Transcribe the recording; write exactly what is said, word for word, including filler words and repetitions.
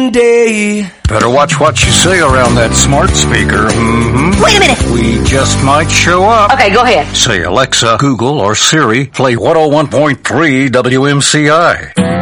day. Better watch what you say around that smart speaker. Mm-hmm. Wait a minute. We just might show up. Okay, go ahead. Say, Alexa, Google, or Siri, play one oh one point three W M C I.